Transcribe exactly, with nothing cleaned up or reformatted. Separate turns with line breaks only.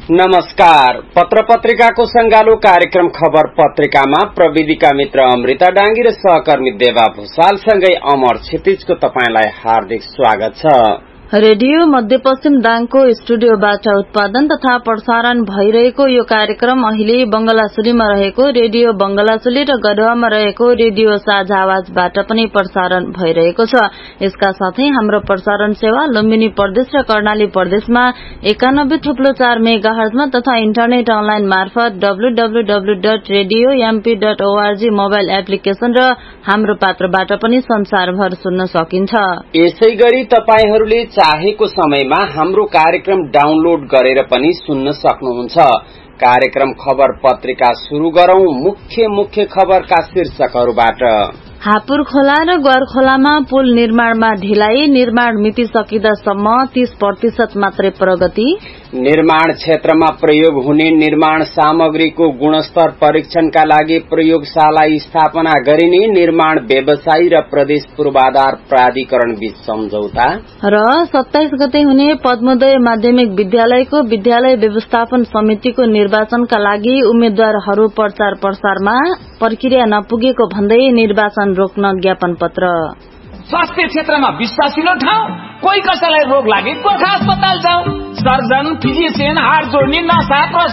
नमस्कार। पत्र पत्रिकाको संगालो कार्यक्रम खबर पत्रिकामा प्रविधिका मित्र अमृता डांगी र सहकर्मी देवा भूषालसँगै अमर क्षितिजको तपाईंलाई हार्दिक स्वागत छ।
रेडियो मध्यपश्चिम दाङको स्टुडियोबाट उत्पादन तथा प्रसारण भइरहेको यो कार्यक्रम अहिले बंगलासुलीमा रहेको रेडियो बंगलासुली र गढवामा रहेको रेडियो साझा आवाजबाट पनि प्रसारण भइरहेको छ। यसका साथै हाम्रो प्रसारण सेवा लुम्बिनी प्रदेश र कर्णाली प्रदेशमा एकानब्बे थुप्लो चार मेगा हर्जमा तथा इन्टरनेट अनलाइन मार्फत W W W dot radio MP dot ORG mobile application र हाम्रो पात्रबाट पनि संसारभर सुन्न सकिन्छ।
यसैगरी तपाईहरूले चाहेको समयमा हाम्रो कार्यक्रम डाउनलोड गरेर पनि सुन्न सक्नुहुन्छ। कार्यक्रम खबर पत्रिका शुरू गरौं मुख्य मुख्य खबरका शीर्षकहरूबाट।
हापुर खोला र ग्वार खोलामा पुल निर्माणमा ढिलाइ, निर्माण मिति सकिदासम्म तीस प्रतिशत मात्रै प्रगति।
निर्माण क्षेत्रमा प्रयोग हुने निर्माण सामग्रीको गुणस्तर परीक्षणका लागि प्रयोगशाला स्थापना गरिने, निर्माण व्यवसायी र प्रदेश पूर्वाधार प्राधिकरण बीच सम्झौता। र
सत्ताइस गते हुने पद्मोदय माध्यमिक विद्यालयको विद्यालय व्यवस्थापन समितिको निर्वाचनका लागि उम्मेद्वारहरू प्रचार प्रसारमा प्रक्रिया नपुगेको भन्दै निर्वाचन रोक्न ज्ञापन पत्र।
स्वास्थ्य क्षेत्रमा विश्वासिलो ठाउँ, कोही कसैलाई रोग लागे गोर्खा अस्पताल जाऊ। सर्जन, फिजिशियन, हात जोड्ने, नसा,